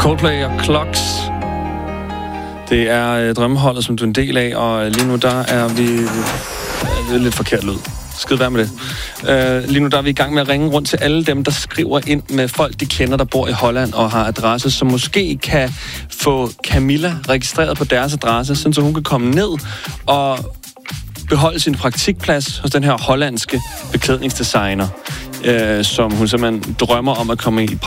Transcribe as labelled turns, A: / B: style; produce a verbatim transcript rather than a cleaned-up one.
A: Coldplay og Clocks. Det er øh, drømmeholdet, som du er en del af, og lige nu der er vi... Øh, det er lidt forkert lyd. Skid være med det. Øh, lige nu der er vi i gang med at ringe rundt til alle dem, der skriver ind med folk, de kender, der bor i Holland og har adresse, som måske kan få Camilla registreret på deres adresse, så hun kan komme ned og beholde sin praktikplads hos den her hollandske beklædningsdesigner, øh, som hun simpelthen drømmer om at komme i